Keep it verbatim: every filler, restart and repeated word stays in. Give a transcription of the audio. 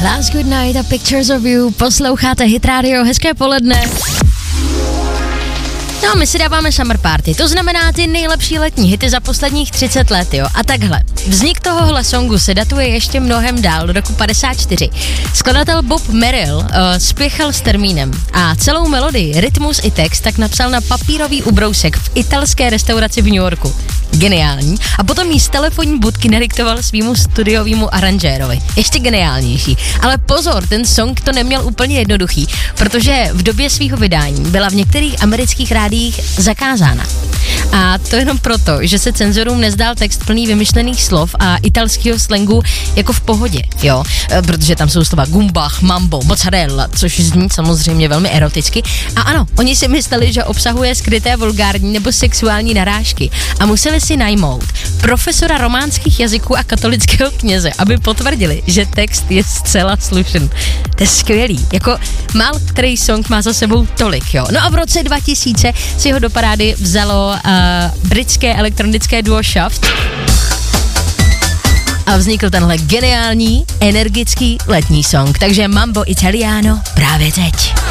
Last Good Night a Pictures of You, posloucháte Hit Radio, hezké poledne. No, my si dáváme summer party, to znamená ty nejlepší letní hity za posledních třicet let, jo. A takhle, vznik tohohle songu se datuje ještě mnohem dál, do roku padesát čtyři. Skladatel Bob Merrill uh, spěchal s termínem a celou melodii, rytmus i text tak napsal na papírový ubrousek v italské restauraci v New Yorku. Geniální. A potom jí z telefonní budky nadiktoval svýmu studiovému aranžérovi. Ještě geniálnější. Ale pozor, ten song to neměl úplně jednoduchý, protože v době svého vydání byla v některých amerických rádiích zakázána. A to jenom proto, že se cenzorům nezdál text plný vymyšlených slov a italského slangu jako v pohodě, jo, protože tam jsou slova gumbach, mambo, mozzarella, což zní samozřejmě velmi eroticky. A ano, oni si mysleli, že obsahuje skryté vulgární nebo sexuální narážky a museli si najmout profesora románských jazyků a katolického kněze, aby potvrdili, že text je zcela slušný. To je skvělý, jako málo který song má za sebou tolik, jo. No a v roce dva tisíce si ho do parády vzalo uh, britské elektronické duo Shaft a vznikl tenhle geniální, energický letní song. Takže Mambo Italiano právě teď.